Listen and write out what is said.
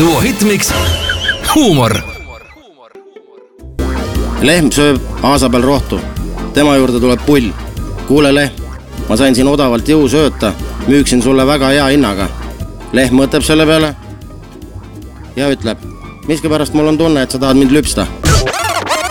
duo Hitmix Huumor. Lehm sööb aasa peal rohtu. Tema juurde tuleb pull. Kuule Lehm, ma sain siin odavalt jõusööta. Müüksin sulle väga hea hinnaga. Lehm mõtleb selle peale ja ütleb, miskipärast mul on tunne, et sa tahad mind lüpsta.